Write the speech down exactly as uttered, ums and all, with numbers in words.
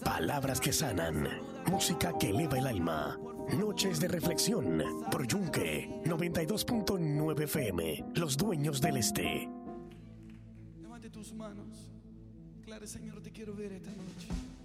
Palabras que sanan, música que eleva el alma. Noches de reflexión por Yunque noventa y dos punto nueve F M, los dueños del este. Levante tus manos. Claro, Señor, te quiero ver esta noche.